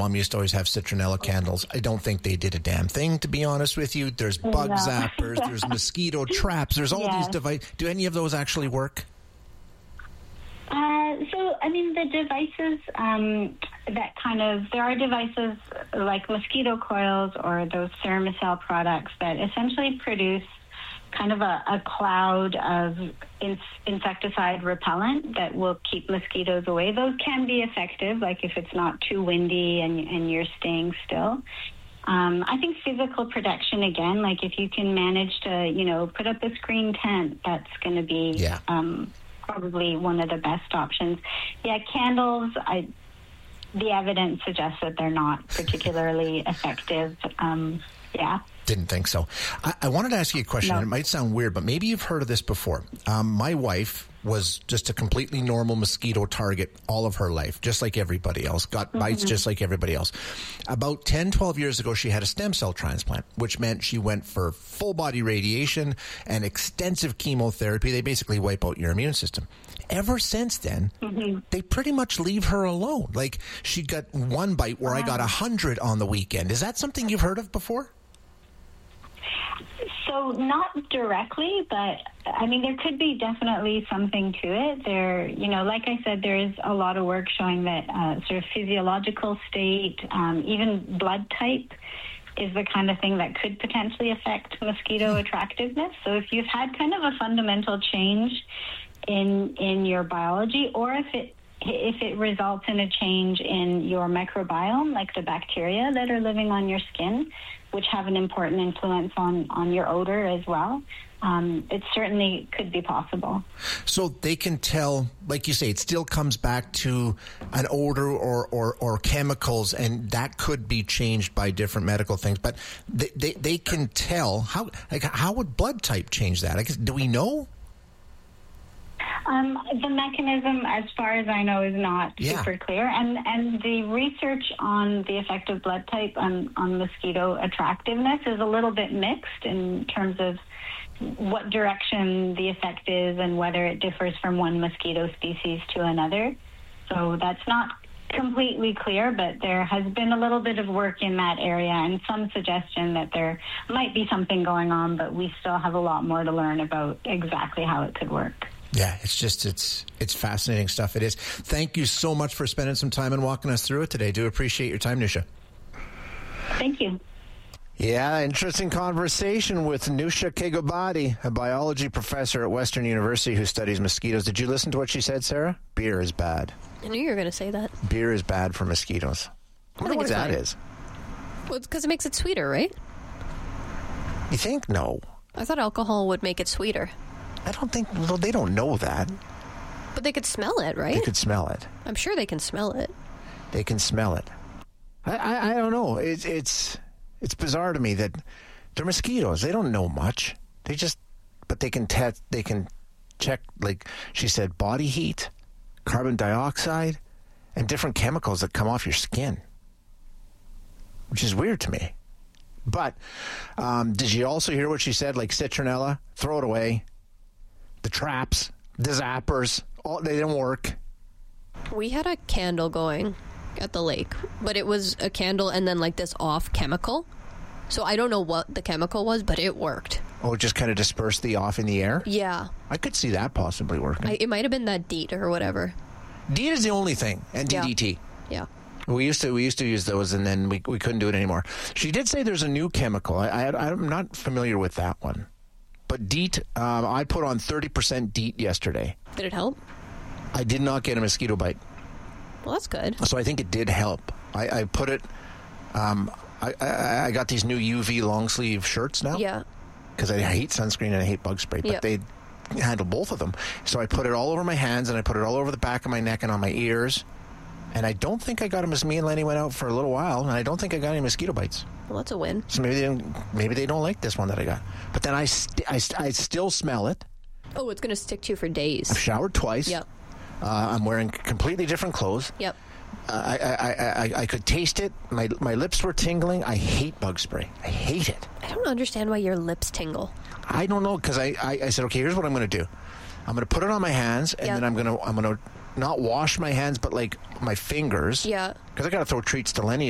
mom used to always have citronella candles. I don't think they did a damn thing, to be honest with you. There's bug zappers, there's mosquito traps, there's all these devices. Do any of those actually work? The devices there are devices like mosquito coils or those Thermacell products that essentially produce kind of a cloud of insecticide repellent that will keep mosquitoes away. Those can be effective, like if it's not too windy and you're staying still. I think physical protection, again, like if you can manage to, put up a screen tent, that's going to be probably one of the best options. Yeah, candles, the evidence suggests that they're not particularly effective. Didn't think so. I wanted to ask you a question. No. It might sound weird, but maybe you've heard of this before. My wife was just a completely normal mosquito target all of her life, just like everybody else, got bites just like everybody else. About 10, 12 years ago, she had a stem cell transplant, which meant she went for full body radiation and extensive chemotherapy. They basically wipe out your immune system. Ever since then, they pretty much leave her alone. Like, she got one bite where I got 100 on the weekend. Is that something you've heard of before? So not directly, but there could be definitely something to it. There, like I said, there is a lot of work showing that sort of physiological state, even blood type, is the kind of thing that could potentially affect mosquito attractiveness. So if you've had kind of a fundamental change in your biology, or if it results in a change in your microbiome, like the bacteria that are living on your skin, which have an important influence on your odor as well, it certainly could be possible. So they can tell, like you say, it still comes back to an odor or chemicals, and that could be changed by different medical things. But they can tell. How would blood type change that? Do we know? The mechanism, as far as I know, is not super clear. And the research on the effect of blood type on mosquito attractiveness is a little bit mixed in terms of what direction the effect is and whether it differs from one mosquito species to another. So that's not completely clear, but there has been a little bit of work in that area and some suggestion that there might be something going on, but we still have a lot more to learn about exactly how it could work. Yeah, it's fascinating stuff. It is. Thank you so much for spending some time and walking us through it today. Do appreciate your time, Nusha. Thank you. Yeah, interesting conversation with Nusha Kegobadi, a biology professor at Western University who studies mosquitoes. Did you listen to what she said, Sarah? Beer is bad. I knew you were going to say that. Beer is bad for mosquitoes. I wonder what that is. Well, it's because it makes it sweeter, right? You think? No. I thought alcohol would make it sweeter. I don't think, well, they don't know that. But they could smell it, right? They could smell it. I'm sure they can smell it. They can smell it. I don't know. It's bizarre to me that they're mosquitoes. They don't know much. But they can check, like she said, body heat, carbon dioxide, and different chemicals that come off your skin, which is weird to me. But did you also hear what she said? Like citronella, throw it away. The traps, the zappers, they didn't work. We had a candle going at the lake, but it was a candle and then like this off chemical. So I don't know what the chemical was, but it worked. Oh, it just kind of dispersed the off in the air? Yeah. I could see that possibly working. It might have been that DEET or whatever. DEET is the only thing, and DDT. Yeah. We used to use those, and then we couldn't do it anymore. She did say there's a new chemical. I'm not familiar with that one. But DEET, I put on 30% DEET yesterday. Did it help? I did not get a mosquito bite. Well, that's good. So I think it did help. I put it, I got these new UV long sleeve shirts now. Yeah. Because I hate sunscreen and I hate bug spray, but they handle both of them. So I put it all over my hands and I put it all over the back of my neck and on my ears. And I don't think I got me and Lenny went out for a little while, and I don't think I got any mosquito bites. Well, that's a win. So maybe they don't like this one that I got. But then I still smell it. Oh, it's going to stick to you for days. I've showered twice. Yep. I'm wearing completely different clothes. Yep. I could taste it. My lips were tingling. I hate bug spray. I hate it. I don't understand why your lips tingle. I don't know, because I said, okay, here's what I'm going to do. I'm going to put it on my hands, and then I'm going to not wash my hands, but like my fingers. Yeah. Because I got to throw treats to Lenny